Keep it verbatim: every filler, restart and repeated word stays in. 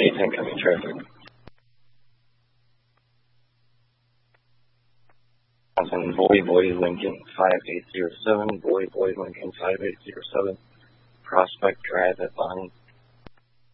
eight ten coming traffic. Johnson, Boy Boy Lincoln five eight zero seven, Boy Boy Lincoln five eight zero seven, Prospect Drive at Bonnie.